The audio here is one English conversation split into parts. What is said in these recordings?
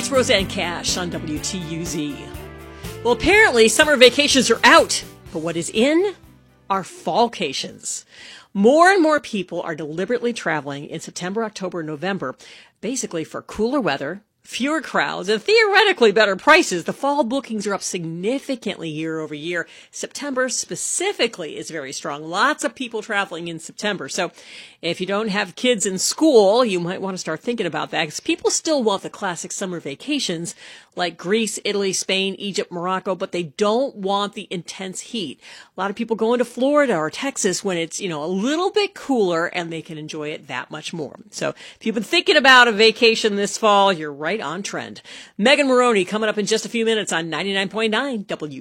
it's Roseanne Cash on WTUZ. Well, apparently summer vacations are out, but what is in are fallcations. More and more people are deliberately traveling in September, October, and November, basically for cooler weather, fewer crowds, and theoretically better prices. The fall bookings are up significantly year over year. September specifically is very strong. Lots of people traveling in September. So if you don't have kids in school, you might want to start thinking about that, because people still want the classic summer vacations like Greece, Italy, Spain, Egypt, Morocco, but they don't want the intense heat. A lot of people go into Florida or Texas when it's, a little bit cooler, and they can enjoy it that much more. So if you've been thinking about a vacation this fall, you're right on trend. Megan Maroney coming up in just a few minutes on 99.9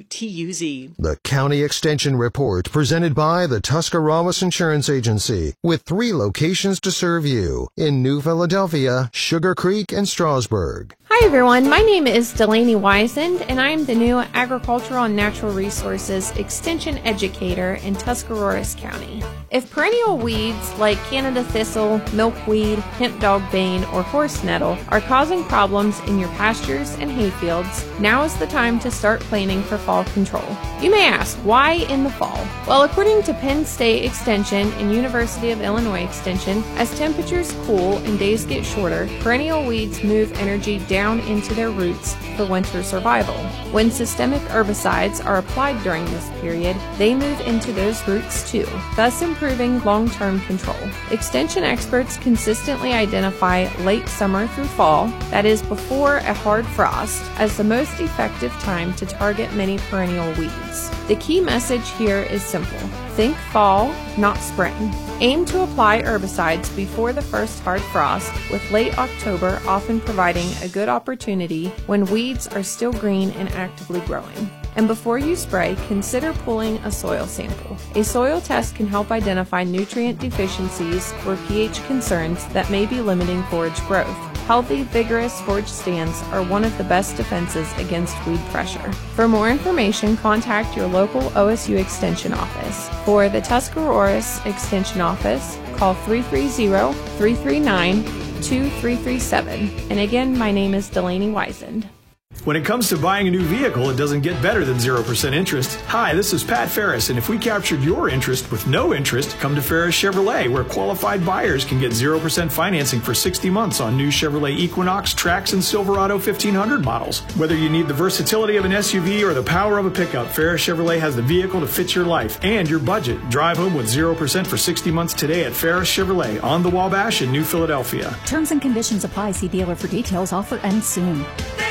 WTUZ. The County Extension Report, presented by the Tuscarawas Insurance Agency, with 3 locations to serve you in New Philadelphia, Sugar Creek, and Strasburg. Hi everyone, my name is Delaney Wiesand, and I'm the new Agricultural and Natural Resources Extension Educator in Tuscarawas County. If perennial weeds like Canada thistle, milkweed, hemp dog bane, or horse nettle are causing problems in your pastures and hayfields, now is the time to start planning for fall control. You may ask, why in the fall? Well, according to Penn State Extension and University of Illinois Extension, as temperatures cool and days get shorter, perennial weeds move energy down into their roots for winter survival. When systemic herbicides are applied during this period, they move into those roots too, thus improving long-term control. Extension experts consistently identify late summer through fall, that is before a hard frost, as the most effective time to target many perennial weeds. The key message here is simple. Think fall, not spring. Aim to apply herbicides before the first hard frost, with late October often providing a good opportunity when weeds are still green and actively growing. And before you spray, consider pulling a soil sample. A soil test can help identify nutrient deficiencies or pH concerns that may be limiting forage growth. Healthy, vigorous forage stands are one of the best defenses against weed pressure. For more information, contact your local OSU Extension office. For the Tuscarawas Extension office, call 330-339-2337. And again, my name is Delaney Wiesand. When it comes to buying a new vehicle, it doesn't get better than 0% interest. Hi, this is Pat Ferris, and if we captured your interest with no interest, come to Ferris Chevrolet, where qualified buyers can get 0% financing for 60 months on new Chevrolet Equinox, Trax, and Silverado 1500 models. Whether you need the versatility of an SUV or the power of a pickup, Ferris Chevrolet has the vehicle to fit your life and your budget. Drive home with 0% for 60 months today at Ferris Chevrolet on the Wabash in New Philadelphia. Terms and conditions apply. See dealer for details. Offer ends soon.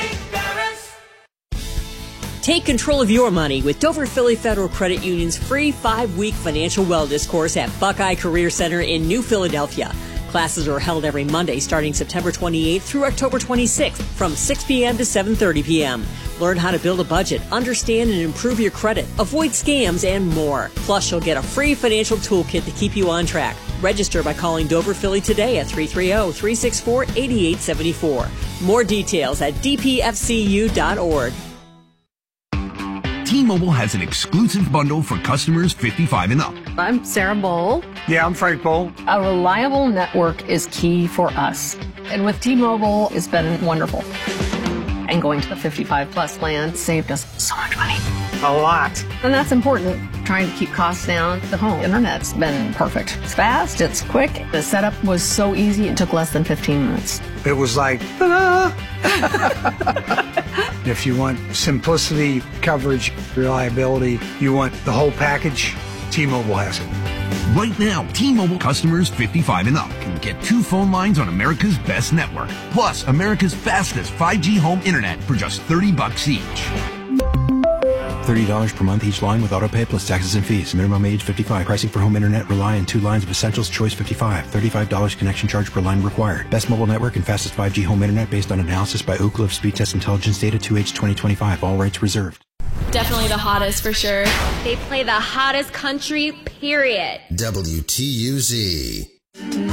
Take control of your money with Dover Philly Federal Credit Union's free 5-week financial wellness course at Buckeye Career Center in New Philadelphia. Classes are held every Monday starting September 28th through October 26th from 6 p.m. to 7:30 p.m. Learn how to build a budget, understand and improve your credit, avoid scams, and more. Plus, you'll get a free financial toolkit to keep you on track. Register by calling Dover Philly today at 330-364-8874. More details at dpfcu.org. T-Mobile has an exclusive bundle for customers 55 and up. I'm Sarah Bowl. Yeah, I'm Frank Bowl. A reliable network is key for us. And with T-Mobile, it's been wonderful. And going to the 55 plus plan saved us so much money. A lot. And that's important. Trying to keep costs down. The home internet's been perfect. It's fast, it's quick. The setup was so easy, it took less than 15 minutes. It was like, ta-da! If you want simplicity, coverage, reliability, you want the whole package, T-Mobile has it. Right now, T-Mobile customers 55 and up can get 2 phone lines on America's best network, plus America's fastest 5G home internet for just $30 each. $30 per month each line with autopay plus taxes and fees. Minimum age 55. Pricing for home internet rely on 2 lines of Essentials Choice 55. $35 connection charge per line required. Best mobile network and fastest 5G home internet based on analysis by Ookla of Speed Test Intelligence data 2H 2025. All rights reserved. Definitely the hottest for sure. They play the hottest country, period. WTUZ.